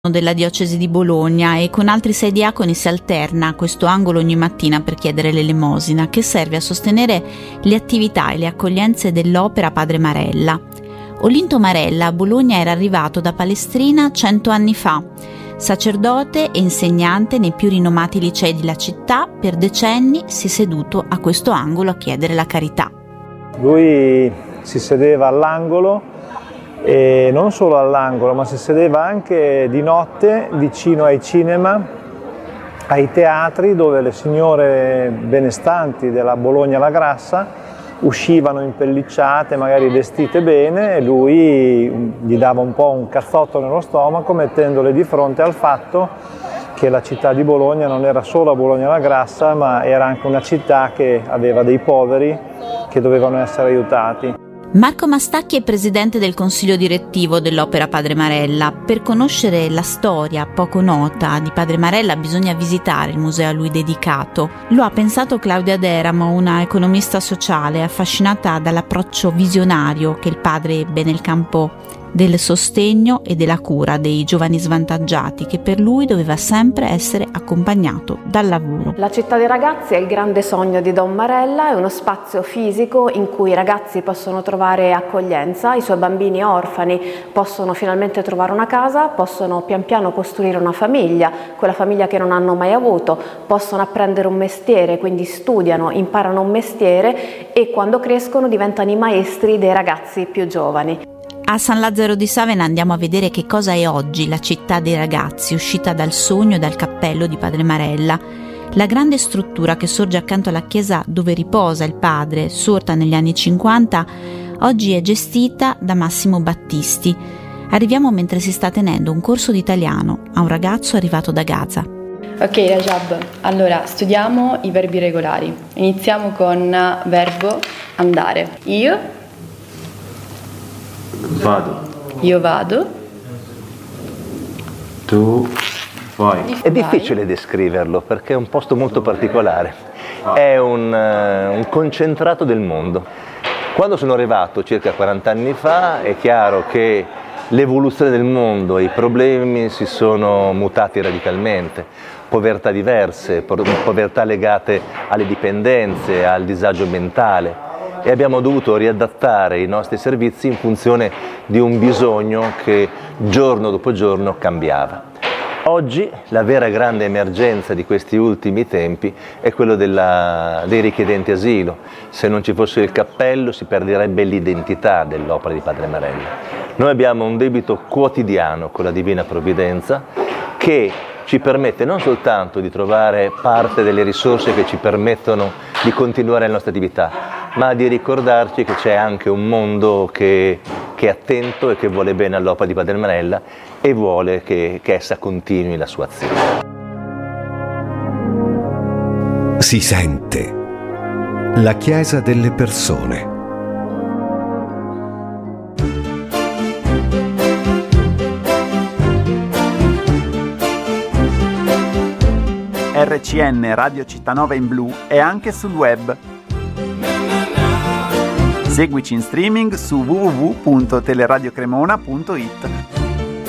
della diocesi di Bologna e con altri 6 diaconi si alterna a questo angolo ogni mattina per chiedere l'elemosina, che serve a sostenere le attività e le accoglienze dell'Opera Padre Marella. Olinto Marella a Bologna era arrivato da Palestrina 100 anni fa, sacerdote e insegnante nei più rinomati licei della città. Per decenni si è seduto a questo angolo a chiedere la carità. Lui si sedeva all'angolo, e non solo all'angolo, ma si sedeva anche di notte vicino ai cinema, ai teatri, dove le signore benestanti della Bologna la Grassa uscivano impellicciate, magari vestite bene, e lui gli dava un po' un cazzotto nello stomaco, mettendole di fronte al fatto che la città di Bologna non era solo Bologna la Grassa, ma era anche una città che aveva dei poveri che dovevano essere aiutati. Marco Mastacchi è presidente del consiglio direttivo dell'Opera Padre Marella. Per conoscere la storia poco nota di Padre Marella bisogna visitare il museo a lui dedicato. Lo ha pensato Claudia Deramo, una economista sociale affascinata dall'approccio visionario che il padre ebbe nel campo del sostegno e della cura dei giovani svantaggiati, che per lui doveva sempre essere accompagnato dal lavoro. La città dei ragazzi è il grande sogno di Don Marella, è uno spazio fisico in cui i ragazzi possono trovare accoglienza, i suoi bambini orfani possono finalmente trovare una casa, possono pian piano costruire una famiglia, quella famiglia che non hanno mai avuto, possono apprendere un mestiere, quindi studiano, imparano un mestiere e quando crescono diventano i maestri dei ragazzi più giovani. A San Lazzaro di Savena andiamo a vedere che cosa è oggi la città dei ragazzi, uscita dal sogno e dal cappello di Padre Marella. La grande struttura che sorge accanto alla chiesa dove riposa il padre, sorta negli anni 50, oggi è gestita da Massimo Battisti. Arriviamo mentre si sta tenendo un corso di italiano a un ragazzo arrivato da Gaza. Ok Rajab, allora studiamo i verbi regolari. Iniziamo con verbo andare. Vado. Io vado. Tu vai. È difficile descriverlo perché è un posto molto particolare, è un concentrato del mondo. Quando sono arrivato circa 40 anni fa è chiaro che l'evoluzione del mondo e i problemi si sono mutati radicalmente, povertà diverse, povertà legate alle dipendenze, al disagio mentale. E abbiamo dovuto riadattare i nostri servizi in funzione di un bisogno che giorno dopo giorno cambiava. Oggi la vera grande emergenza di questi ultimi tempi è quello dei richiedenti asilo. Se non ci fosse il cappello si perderebbe l'identità dell'opera di Padre Marella. Noi abbiamo un debito quotidiano con la Divina Provvidenza che ci permette non soltanto di trovare parte delle risorse che ci permettono di continuare le nostre attività, ma di ricordarci che c'è anche un mondo che è attento e che vuole bene all'opera di Padre Marella e vuole che essa continui la sua azione. Si sente la Chiesa delle persone. RCN Radio Cittanova in Blu è anche sul web. Seguici in streaming su www.teleradiocremona.it.